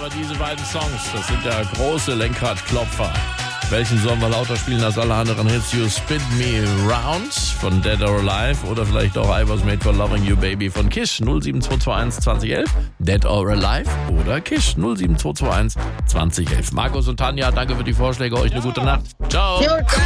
aber diese beiden Songs, das sind ja große Lenkradklopfer. Welchen sollen wir lauter spielen als alle anderen Hits? You Spin Me Round von Dead or Alive oder vielleicht auch I Was Made for Loving You Baby von Kish 07221 2011. Dead or Alive oder Kish 07221 2011. Markus und Tanja, danke für die Vorschläge. Euch eine gute Nacht. Ciao.